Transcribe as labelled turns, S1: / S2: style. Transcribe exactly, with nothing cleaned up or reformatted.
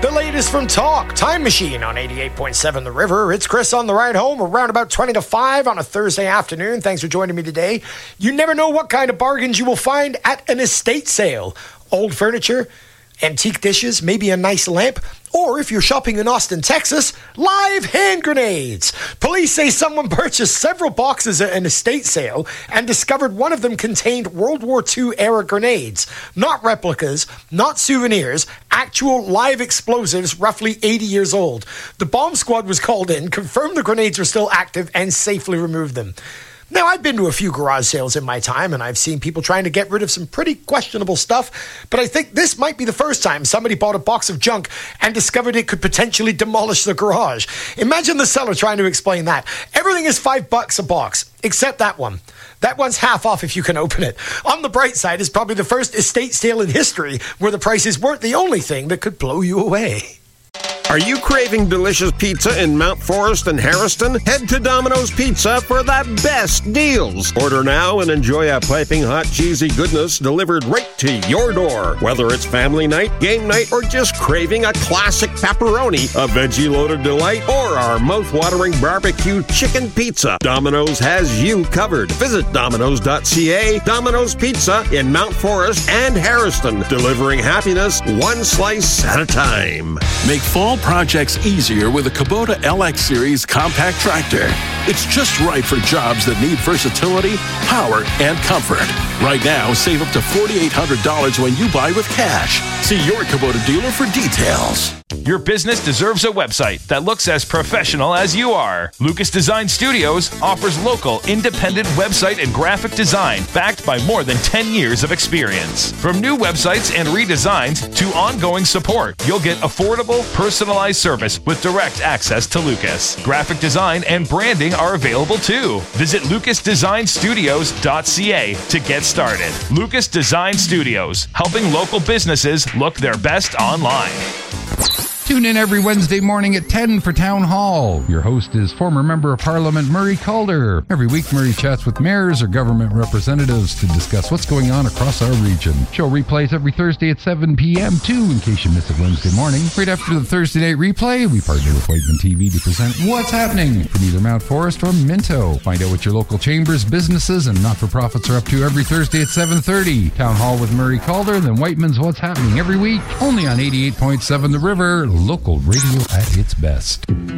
S1: The latest from Talk, Time Machine on eighty-eight point seven The River. It's Chris on the ride home around about twenty to five on a Thursday afternoon. Thanks for joining me today. You never know what kind of bargains you will find at an estate sale. Old furniture, antique dishes, maybe a nice lamp, or if you're shopping in Austin, Texas, live hand grenades. Police say someone purchased several boxes at an estate sale and discovered one of them contained World War Two era grenades. Not replicas, not souvenirs, actual live explosives roughly eighty years old. The bomb squad was called in, confirmed the grenades were still active, and safely removed them. Now, I've been to a few garage sales in my time, and I've seen people trying to get rid of some pretty questionable stuff, but I think this might be the first time somebody bought a box of junk and discovered it could potentially demolish the garage. Imagine the seller trying to explain that. Everything is five bucks a box, except that one. That one's half off if you can open it. On the bright side, it's probably the first estate sale in history where the prices weren't the only thing that could blow you away.
S2: Are you craving delicious pizza in Mount Forest and Harrison? Head to Domino's Pizza for the best deals. Order now and enjoy a piping hot cheesy goodness delivered right to your door. Whether it's family night, game night, or just craving a classic pepperoni, a veggie-loaded delight, or our mouth-watering barbecue chicken pizza, Domino's has you covered. Visit Domino's dot C A. Domino's Pizza in Mount Forest and Harrison, delivering happiness one slice at a time.
S3: Make fall projects easier with a Kubota L X Series compact tractor. It's just right for jobs that need versatility, power, and comfort. Right now, save up to four thousand eight hundred dollars when you buy with cash. See your Kubota dealer for details.
S4: Your business deserves a website that looks as professional as you are. Lucas Design Studios offers local, independent website and graphic design backed by more than ten years of experience. From new websites and redesigns to ongoing support, you'll get affordable, personalized service with direct access to Lucas. Graphic design and branding are available too. Visit lucas design studios dot C A to get started. Lucas Design Studios, helping local businesses look their best online.
S5: Tune in every Wednesday morning at ten for Town Hall. Your host is former Member of Parliament Murray Calder. Every week, Murray chats with mayors or government representatives to discuss what's going on across our region. Show replays every Thursday at seven p.m. too, in case you miss it Wednesday morning. Right after the Thursday night replay, we partner with Whiteman T V to present What's Happening from either Mount Forest or Minto. Find out what your local chambers, businesses, and not-for-profits are up to every Thursday at seven thirty. Town Hall with Murray Calder, then Whiteman's What's Happening every week, only on eighty-eight point seven The River. Local radio at its best.